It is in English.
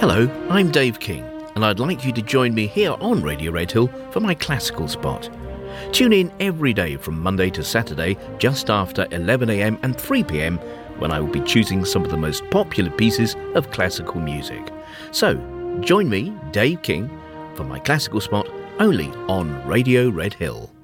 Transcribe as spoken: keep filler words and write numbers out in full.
Hello, I'm Dave King, and I'd like you to join me here on Radio Redhill for my classical spot. Tune in every day from Monday to Saturday just after eleven a m and three p m when I will be choosing some of the most popular pieces of classical music. So, join me, Dave King, for my classical spot only on Radio Redhill.